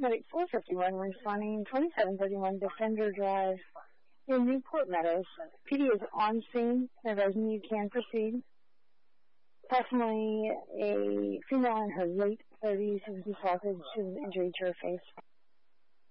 Medic 451 responding 2731 Defender Drive in Newport Meadows. PD is on scene, advising you can proceed. Approximately a female in her late 30s is assaulted. She has an injury to her face.